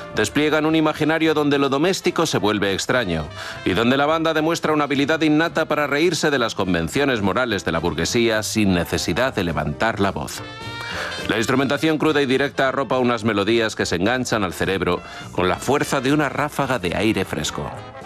Despliegan un imaginario donde lo doméstico se vuelve extraño y donde la banda demuestra una habilidad innata para reírse de las convenciones morales de la burguesía sin necesidad de levantar la voz. La instrumentación cruda y directa arropa unas melodías que se enganchan al cerebro con la fuerza de una ráfaga de aire fresco.